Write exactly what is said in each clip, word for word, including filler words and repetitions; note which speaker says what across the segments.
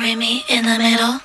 Speaker 1: Marry me in the middle.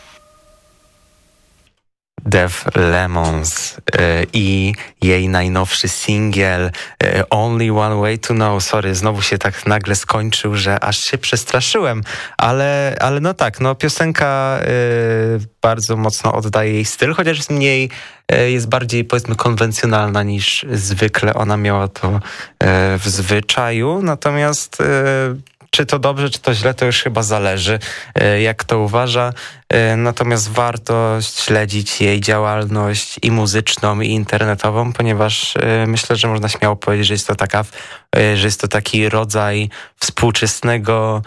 Speaker 2: Def Lemons y, i jej najnowszy singiel y, Only One Way to Know. Sorry, znowu się tak nagle skończył, że aż się przestraszyłem, ale, ale no tak, no piosenka y, bardzo mocno oddaje jej styl, chociaż jest mniej, y, jest bardziej powiedzmy konwencjonalna niż zwykle ona miała to y, w zwyczaju, natomiast y, czy to dobrze, czy to źle, to już chyba zależy, jak to uważa. Natomiast warto śledzić jej działalność i muzyczną, i internetową, ponieważ myślę, że można śmiało powiedzieć, że jest to taka, że jest to taki rodzaj współczesnego,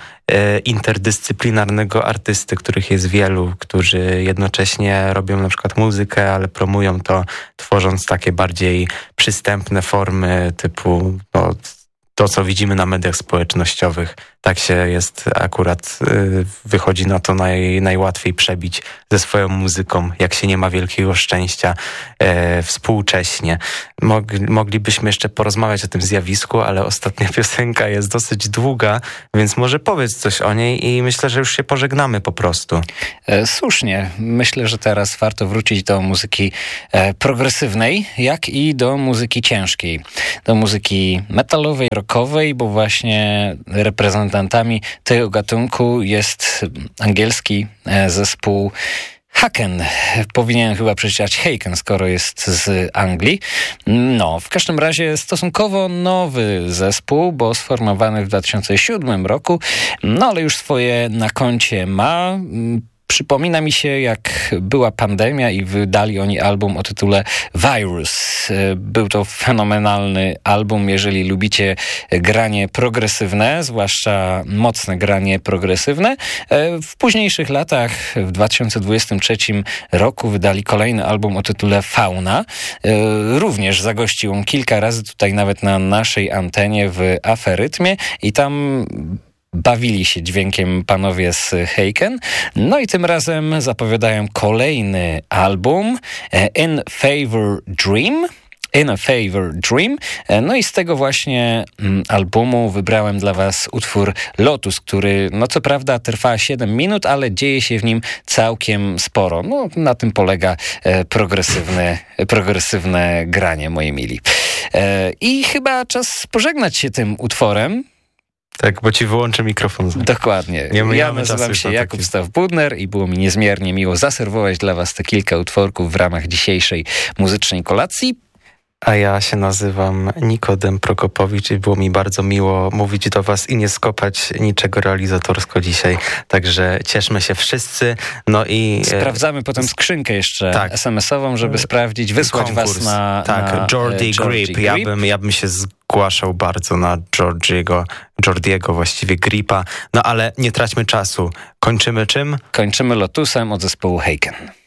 Speaker 2: interdyscyplinarnego artysty, których jest wielu, którzy jednocześnie robią na przykład muzykę, ale promują to, tworząc takie bardziej przystępne formy typu no, to, co widzimy na mediach społecznościowych. Tak się jest akurat, y, wychodzi na to naj, najłatwiej przebić ze swoją muzyką, jak się nie ma wielkiego szczęścia e, współcześnie. Mog, moglibyśmy jeszcze porozmawiać o tym zjawisku, ale ostatnia piosenka jest dosyć długa, więc może powiedz coś o niej i myślę, że już się pożegnamy po prostu.
Speaker 3: E, słusznie. Myślę, że teraz warto wrócić do muzyki e, progresywnej, jak i do muzyki ciężkiej. Do muzyki metalowej, rockowej, bo właśnie reprezentantami tego gatunku jest angielski zespół Haken. Powinienem chyba przeczytać Haken, skoro jest z Anglii. No, w każdym razie stosunkowo nowy zespół, bo sformowany w dwa tysiące siódmym roku, no ale już swoje na koncie ma. Przypomina mi się, jak była pandemia i wydali oni album o tytule Virus. Był to fenomenalny album, jeżeli lubicie granie progresywne, zwłaszcza mocne granie progresywne. W późniejszych latach, w dwa tysiące dwudziestym trzecim roku wydali kolejny album o tytule Fauna. Również zagościł on kilka razy tutaj nawet na naszej antenie w Aferytmie i tam bawili się dźwiękiem panowie z Haken. No i tym razem zapowiadają kolejny album In Favor Dream. In a Favor Dream. No i z tego właśnie mm, albumu wybrałem dla was utwór Lotus, który no co prawda trwa siedem minut, ale dzieje się w nim całkiem sporo. No na tym polega e, progresywne, progresywne granie, moi mili. E, I chyba czas pożegnać się tym utworem.
Speaker 2: Tak, bo ci wyłączę mikrofon.
Speaker 3: Dokładnie. Nie, ja nazywam się Jakub taki... Stawbudner i było mi niezmiernie miło zaserwować dla was te kilka utworków w ramach dzisiejszej muzycznej kolacji.
Speaker 2: A ja się nazywam Nikodem Prokopowicz i było mi bardzo miło mówić do was i nie skopać niczego realizatorsko dzisiaj. Także cieszmy się wszyscy. No i
Speaker 3: sprawdzamy e... potem skrzynkę jeszcze tak. es em esową, żeby sprawdzić, wysłać Konkurs. was na
Speaker 2: Tak,
Speaker 3: na,
Speaker 2: Jordi Grip. Grip. Ja bym, ja bym się zgłaszał bardzo na Jordiego, Jordiego właściwie Gripa. No ale nie traćmy czasu. Kończymy czym?
Speaker 3: Kończymy Lotusem od zespołu Haken.